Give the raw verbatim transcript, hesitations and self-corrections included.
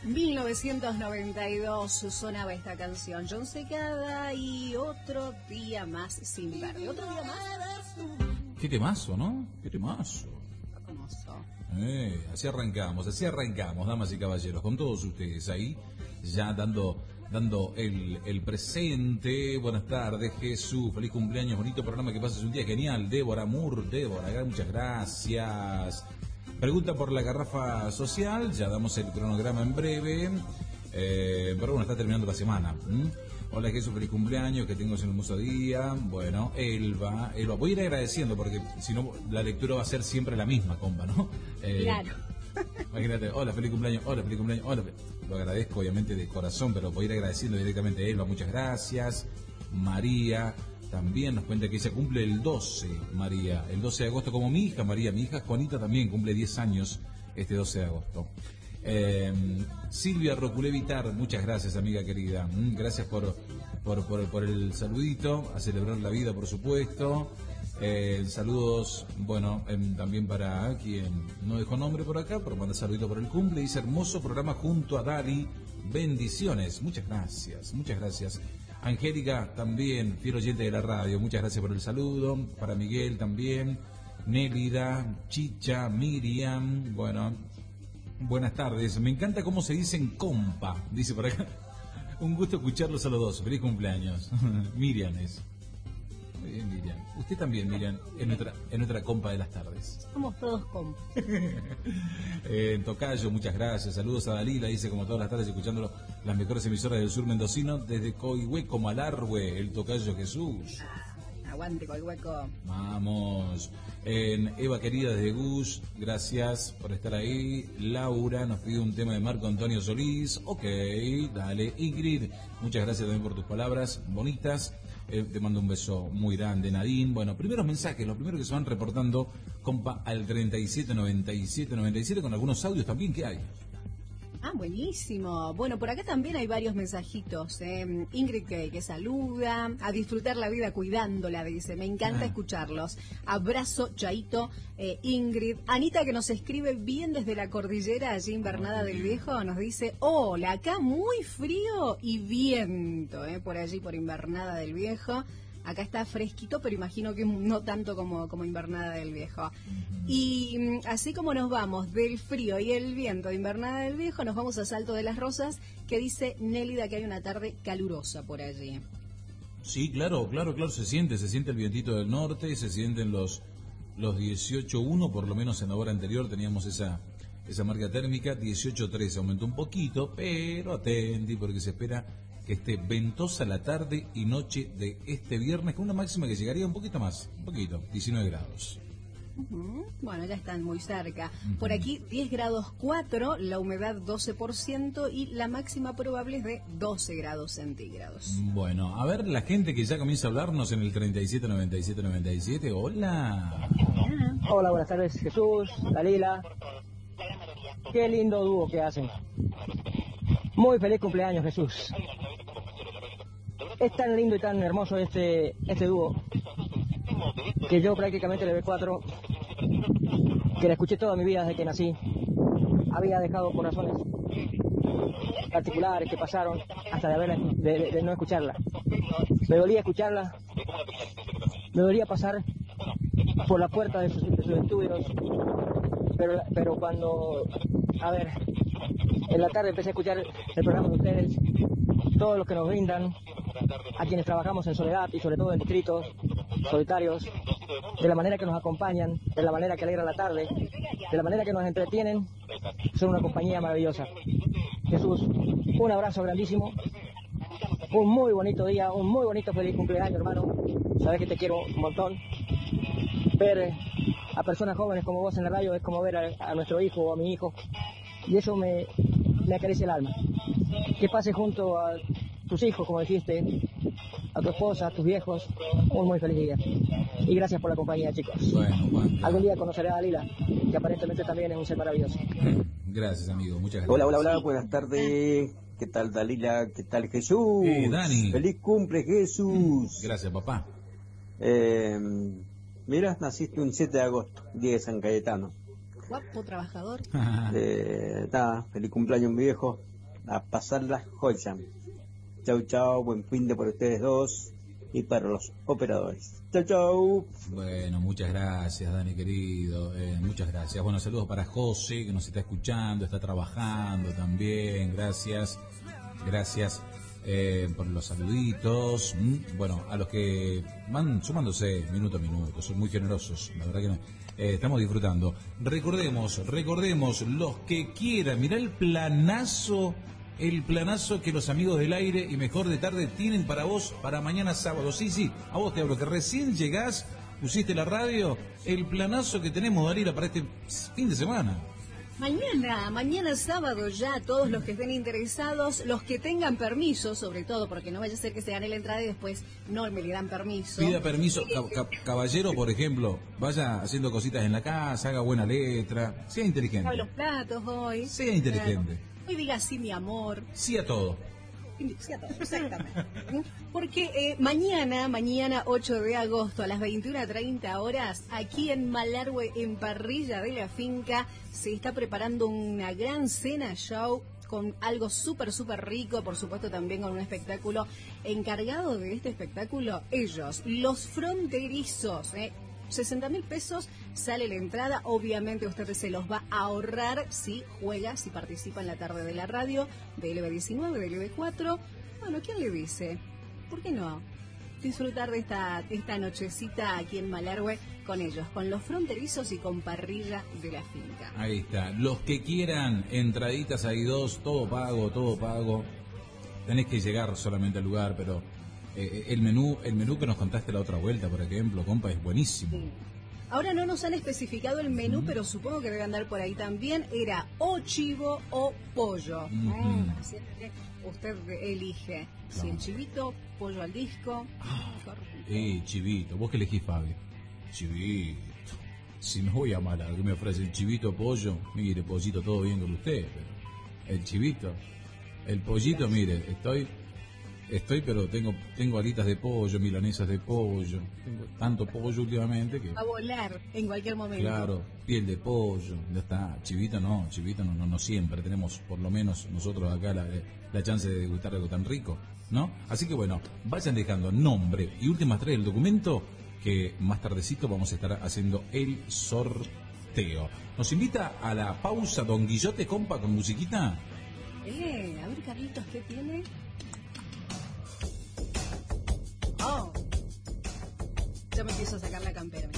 mil novecientos noventa y dos sonaba esta canción, Jon Secada y Otro Día Más Sin Verde. ¿Otro día más? Qué temazo, ¿no? Qué temazo. Hermoso. Eh, así arrancamos, así arrancamos, damas y caballeros, con todos ustedes ahí, ya dando dando el, el presente. Buenas tardes, Jesús, feliz cumpleaños, bonito programa, que pases un día genial. Débora Mur, Débora, muchas gracias. Pregunta por la garrafa social, ya damos el cronograma en breve, eh, pero bueno, está terminando la semana. ¿Mm? Hola Jesús, feliz cumpleaños, que tengas un hermoso día. Bueno, Elba, Elba, voy a ir agradeciendo porque si no la lectura va a ser siempre la misma, compa, ¿no? Eh, claro. Imagínate, hola, feliz cumpleaños, hola, feliz cumpleaños, hola. Lo agradezco obviamente de corazón, pero voy a ir agradeciendo directamente a Elba, muchas gracias. María también nos cuenta que ella cumple el doce, María, el doce de agosto, como mi hija María, mi hija Juanita también cumple diez años este doce de agosto. Eh, Silvia Roculevitar, muchas gracias, amiga querida, mm, gracias por, por, por, por el saludito, a celebrar la vida, por supuesto. Eh, saludos, bueno, eh, también para quien no dejó nombre por acá, pero manda saludito por el cumple. Dice, hermoso programa junto a Dari, bendiciones, muchas gracias, muchas gracias. Angélica también, fiel oyente de la radio, muchas gracias por el saludo. Para Miguel también, Nélida, Chicha, Miriam, bueno, buenas tardes. Me encanta cómo se dicen compa, dice por acá. Un gusto escucharlos a los dos, feliz cumpleaños. Miriam es. Muy bien, Miriam. Usted también, Miriam, en nuestra, en nuestra compa de las tardes. Somos todos compas. eh, Tocayo, muchas gracias. Saludos a Dalila, dice como todas las tardes, escuchándolo, las mejores emisoras del sur mendocino, desde Coihueco, Malargüe, el Tocayo Jesús. Ah, aguante, Coihueco. Vamos. Eh, Eva querida desde Gus, gracias por estar ahí. Laura nos pide un tema de Marco Antonio Solís. Ok, dale. Ingrid, muchas gracias también por tus palabras bonitas. Eh, te mando un beso muy grande, Nadine. Bueno, primeros mensajes, los primeros que se van reportando, compa, al treinta y siete noventa y siete noventa y siete, con algunos audios también que hay. Ah, buenísimo. Bueno, por acá también hay varios mensajitos. ¿eh? Ingrid que, que saluda, a disfrutar la vida cuidándola, dice. Me encanta ah. escucharlos. Abrazo, Chaito, eh, Ingrid. Anita que nos escribe bien desde la cordillera, allí Invernada del Viejo, nos dice, hola, acá muy frío y viento, ¿eh? por allí, por Invernada del Viejo. Acá está fresquito, pero imagino que no tanto como, como Invernada del Viejo. Y así como nos vamos del frío y el viento de Invernada del Viejo, nos vamos a Salto de las Rosas, que dice Nélida que hay una tarde calurosa por allí. Sí, claro, claro, claro, se siente, se siente el vientito del norte, se sienten los, los dieciocho uno, por lo menos en la hora anterior teníamos esa, esa marca térmica, dieciocho tres, aumentó un poquito, pero atenti porque se espera que esté ventosa la tarde y noche de este viernes, con una máxima que llegaría un poquito más, un poquito, diecinueve grados. Uh-huh. Bueno, ya están muy cerca. Uh-huh. Por aquí diez grados cuatro, la humedad doce por ciento y la máxima probable es de doce grados centígrados. Bueno, a ver la gente que ya comienza a hablarnos en el treinta y siete noventa y siete noventa y siete. Hola. Hola, buenas tardes, Jesús, Dalila. Qué lindo dúo que hacen. Muy feliz cumpleaños, Jesús. Es tan lindo y tan hermoso este este dúo que yo prácticamente le doy cuatro, que la escuché toda mi vida desde que nací. Había dejado por razones particulares que pasaron hasta de, haberla, de, de, de no escucharla. Me dolía escucharla, me dolía pasar por la puerta de sus, de sus estudios, pero, pero cuando, a ver, en la tarde empecé a escuchar el programa de ustedes, todos los que nos brindan, a quienes trabajamos en soledad y sobre todo en distritos solitarios, de la manera que nos acompañan, de la manera que alegran la tarde, de la manera que nos entretienen, son una compañía maravillosa. Jesús, un abrazo grandísimo, un muy bonito día, un muy bonito feliz cumpleaños, hermano. Sabes que te quiero un montón. Ver a personas jóvenes como vos en la radio es como ver a, a nuestro hijo o a mi hijo, y eso me, me acaricia el alma. Que pase junto a tus hijos, como dijiste, a tu esposa, a tus viejos, un muy feliz día. Y gracias por la compañía, chicos. Bueno, Juan, algún día conoceré a Dalila, que aparentemente también es un ser maravilloso. Gracias, amigo, muchas gracias. Hola, hola, hola, buenas tardes. ¿Qué tal, Dalila? ¿Qué tal, Jesús? Eh, Dani. Feliz cumple, Jesús. Gracias, papá. Eh, mira, naciste un siete de agosto, día de San Cayetano. Guapo, trabajador. Eh, nada, feliz cumpleaños, mi viejo. a pasar la joya. Chau, chau, buen fin de para ustedes dos y para los operadores. Chau, chau. Bueno, muchas gracias, Dani, querido. Eh, muchas gracias. Bueno, saludos para José, que nos está escuchando, está trabajando también. Gracias. Gracias eh, por los saluditos. Mm, Bueno, a los que van sumándose minuto a minuto, son muy generosos. La verdad que no. Eh, estamos disfrutando. Recordemos, recordemos, los que quieran, mirá el planazo, el planazo que los amigos del aire y Mejor de Tarde tienen para vos para mañana sábado. Sí, sí, a vos te hablo, que recién llegás, pusiste la radio, el planazo que tenemos, Dalila, para este fin de semana. Mañana, mañana sábado ya, todos los que estén interesados, los que tengan permiso, sobre todo, porque no vaya a ser que se gane la entrada y después no me le dan permiso. Pida permiso, ca- ca- caballero, por ejemplo, vaya haciendo cositas en la casa, haga buena letra, sea inteligente. Lave los platos hoy. Sea inteligente. Claro. Hoy diga sí, mi amor. Sí a todo. Sí a todo, exactamente. Porque eh, mañana, mañana ocho de agosto a las veintiuna treinta horas, aquí en Malargüe, en Parrilla de la Finca, se está preparando una gran cena show con algo súper, súper rico, por supuesto también con un espectáculo. Encargado de este espectáculo, ellos, los fronterizos, ¿eh? sesenta mil pesos sale la entrada, obviamente usted se los va a ahorrar si juega, si participa en la tarde de la radio, de L B diecinueve, de L B cuatro. Bueno, ¿quién le dice? ¿Por qué no? Disfrutar de esta, de esta nochecita aquí en Malargüe con ellos, con los fronterizos y con Parrilla de la Finca. Ahí está. Los que quieran, entraditas hay dos, todo pago, todo pago. Tenés que llegar solamente al lugar, pero eh, el menú el menú que nos contaste la otra vuelta, por ejemplo, compa, es buenísimo. Sí. Ahora no nos han especificado el menú, mm. pero supongo que debe andar por ahí también. Era o chivo o pollo. Mm. Mm. Así que usted elige. Claro. Si el chivito, pollo al disco. Ah, eh, chivito. ¿Vos qué elegís, Fabio? Chivito. Si me voy a Málaga, que me ofrecen chivito, pollo. Mire, pollito, todo bien con usted, pero el chivito, el pollito, mire, estoy... Estoy, pero tengo tengo alitas de pollo, milanesas de pollo. Tengo tanto pollo últimamente que... A volar en cualquier momento. Claro, piel de pollo, ya está. Chivito no, chivito no, no, no siempre. Tenemos, por lo menos, nosotros acá la, la chance de degustar algo tan rico, ¿no? Así que bueno, vayan dejando nombre y últimas tres del documento, que más tardecito vamos a estar haciendo el sorteo. ¿Nos invita a la pausa Don Guillote, compa, con musiquita? Eh, a ver, Carlitos, ¿qué tiene? Oh, ya me empiezo a sacar la campera.